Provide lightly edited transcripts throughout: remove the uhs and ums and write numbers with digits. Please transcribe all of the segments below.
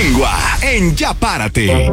Turbolengua en Ya Párate.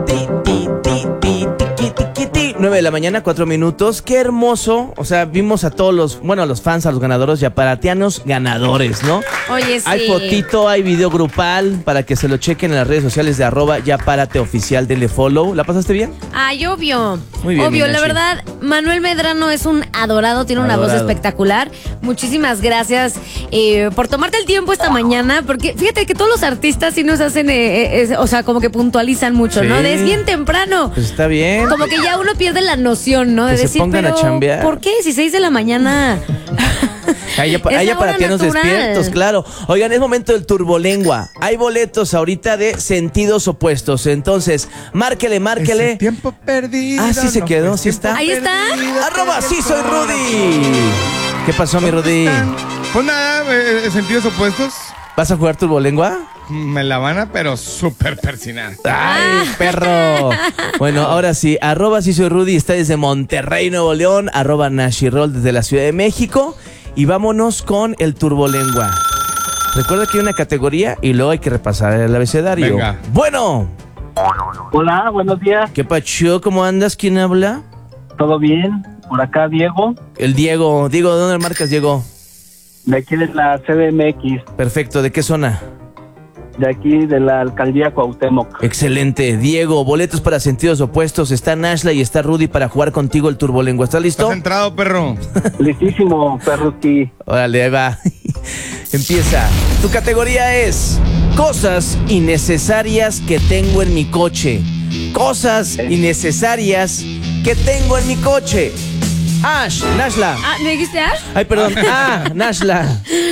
9 de la mañana, 4 minutos. Qué hermoso. O sea, vimos a todos los, a los fans, a los ganadores yaparatianos ganadores, ¿no? Oye, sí. Hay fotito, hay video grupal para que se lo chequen en las redes sociales de @yaparateoficial. Denle follow. ¿La pasaste bien? Ay, obvio. Muy bien, Obvio, mi la Nachi. verdad, Manuel Medrano es un adorado, tiene una voz Adorado. espectacular. Muchísimas gracias por tomarte el tiempo esta mañana, porque fíjate que todos los artistas sí nos hacen, o sea, como que puntualizan mucho, Sí. ¿no? Es bien temprano. Pues está bien. Como que ya uno pierde la noción, ¿no? De Que se decir, pongan a pero chambear. ¿por qué? Si 6 de la mañana. Hay Es la hora yaparatianos natural. despiertos, claro. Oigan, es momento del turbolengua. Hay boletos ahorita de sentidos opuestos. Entonces, márquele. Ese tiempo perdido. Ah, sí se no quedó, fue sí está. Ahí está. @ sí soy Rudy. ¿Qué pasó, mi Rudy? Pues nada, sentidos opuestos. ¿Vas a jugar turbolengua? Me la van a, pero súper persinar. ¡Ay, perro! Bueno, ahora sí, @ sí soy Rudy, está desde Monterrey, Nuevo León, @ Nashirol desde la Ciudad de México. Y vámonos con el turbolengua. Recuerda que hay una categoría y luego hay que repasar el abecedario. Venga. Bueno, Hola, buenos días. ¿qué pacho? ¿Cómo andas? ¿Quién habla? ¿Todo bien? Por acá, Diego, El Diego. Diego, ¿de dónde marcas, Diego? de aquí de la CDMX, Perfecto, ¿de qué zona? de aquí de la alcaldía Cuauhtémoc. Excelente. Diego, boletos para sentidos opuestos. Está Nashla y está Rudy para jugar contigo el turbolengua. ¿Estás listo? ¿Estás entrado, perro? Listísimo, perruski. Órale, ahí va. Empieza. Tu categoría es cosas innecesarias que tengo en mi coche. Cosas innecesarias que tengo en mi coche. Nashla. Ah, ¿me dijiste Ash? Ay, perdón. Nashla.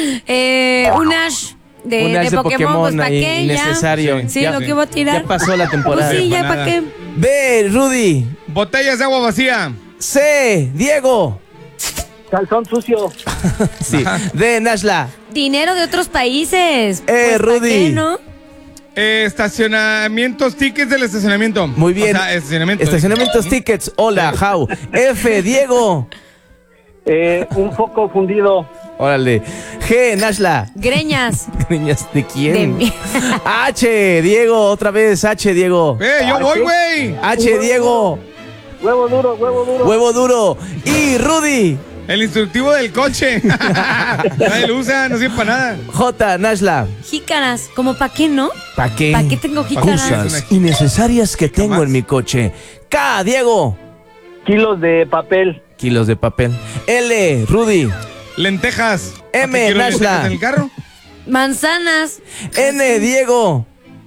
Un Ash de Pokémon, pues ¿para ahí, qué? innecesario. Ya. Sí, Ya- lo que iba a tirar. Ya pasó la temporada. Pues sí, ya Para para nada. qué. B, Rudy. Botellas de agua vacía. C, Diego. Calzón sucio. Sí. D, Nashla. Dinero de otros países. ¿Pa' Rudy. qué, no? Estacionamientos, tickets del estacionamiento. Muy bien. O sea, estacionamiento. Estacionamientos, tickets. Hola, how. F, Diego. Un foco fundido. Órale. G, Nashla. Greñas. Niñas, ¿de De quién? mí. H, Diego, otra vez. H, Diego. Yo voy, güey. H, Diego. Huevo duro, huevo duro. Huevo duro. Y Rudy. El instructivo del coche. Nadie lo usa, no sirve para nada. J, Nashla. Jícaras. ¿Como para qué, no? ¿Para qué? ¿Para qué tengo jícaras? Cosas innecesarias que tengo en mi coche. K, Diego. Kilos de papel. Kilos de papel. L, Rudy. Lentejas. M, ¿Para qué quiero Nashla. lentejas en el carro? Manzanas. N, Diego.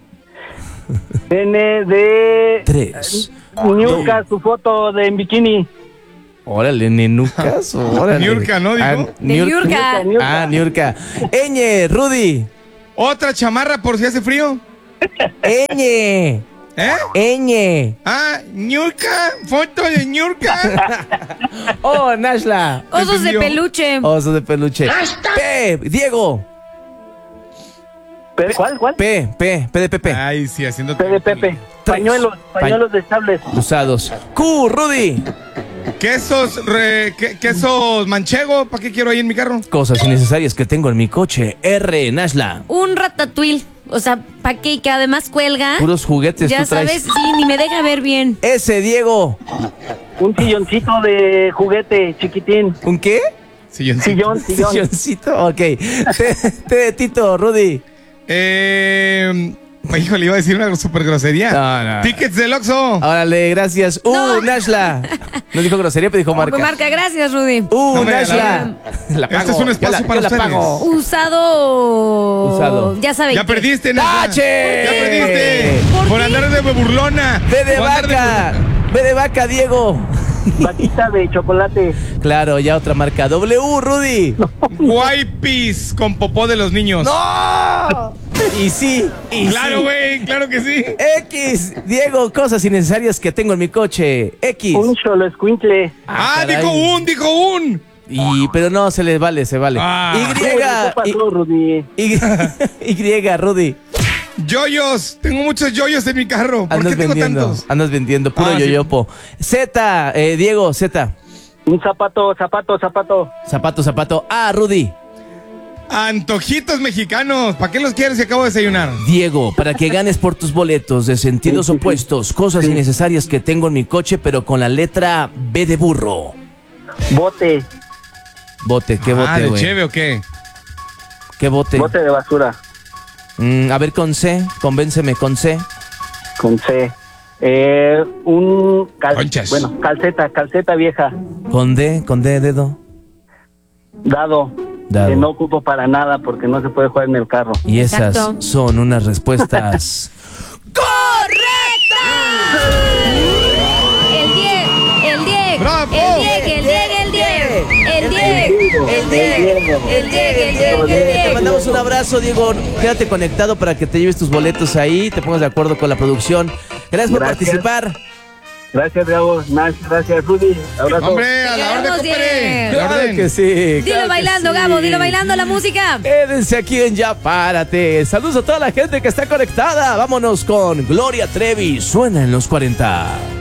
N de 3. Niurka, su foto de en bikini. Órale, nenucas. Órale. Niurka, ¿no, dijo? Ah, De Niurka. Ah, Niurka. Ñ, Rudy. Otra chamarra por si hace frío. Ñ. Ñ. Niurka. Foto de Niurka. Oh, Nashla. Osos de entendió. peluche. Oso de peluche. P, Diego. ¿Cuál? P de Pepe. Ay, sí, haciendo. P de Pepe. Pañuelos de sables. Usados. Q, Rudy. Quesos, quesos manchego. ¿Para qué quiero ahí en mi carro? Cosas innecesarias que tengo en mi coche. R, Nashla. Un ratatouille. O sea, ¿para qué? Que además cuelga. Puros juguetes Ya tú traes. sabes, sí, ni me deja ver bien. S, Diego. Un silloncito de juguete chiquitín. ¿Un qué? Sillón. Silloncito. Ok. T de Tito, Rudy. Híjole, iba a decir una super grosería. No. Tickets del Oxxo. Órale, gracias. No. Nashla. No dijo grosería, pero dijo marca. Marca, gracias, Rudy. No me Nashla. La pago. Este es un espacio Yo para la ustedes. pago. Usado. Ya saben. Ya qué. perdiste, Nashla. ¡Tache! Ya perdiste. ¿Por Por qué? andar de burlona. B de Por andar vaca. B de vaca, Diego. Vaquita de chocolate. Claro, ya otra marca. W, Rudy. Wipes con popó de los niños. ¡No! Y sí. Claro, sí. güey, claro que sí. X, Diego, cosas innecesarias que tengo en mi coche. X. Un cholo escuincle. caray. Dijo un. Pero no, se les vale, se vale. ¿Qué pasó, Rudy? Y, Rudy. Yoyos. Tengo muchos yoyos en mi carro. ¿Por qué tengo tantos? Andas vendiendo, puro Sí. yoyopo. Z, Diego, Z. Un zapato. Zapato. Rudy. Antojitos mexicanos. ¿Para qué los quieres si acabo de desayunar? Diego, para que ganes por tus boletos de sentidos opuestos, cosas innecesarias que tengo en mi coche, pero con la letra B de burro. Bote. Bote, ¿qué bote, ¿de güey? cheve o qué? ¿Qué bote? Bote de basura. A ver, con C, convénceme, con C. Con C. Conchas. Bueno, calceta vieja. Con D, dedo. Dado. Dado. Que no ocupo para nada porque no se puede jugar en el carro. Y esas Exacto. son unas respuestas. El Dieg. ¡Bravo! Te mandamos un abrazo, Diego. Quédate conectado para que te lleves tus boletos ahí, te pongas de acuerdo con la producción. Gracias por Gracias. participar. Gracias, Gabo. Gracias, Rudy. Abrazo. Hombre, a la orden, queremos, compadre. Diego. A la Claro orden. que sí. Dilo claro que bailando, sí. Gabo, dilo bailando la música. Quédense aquí en Ya Párate. Saludos a toda la gente que está conectada. Vámonos con Gloria Trevi. Suena en los 40.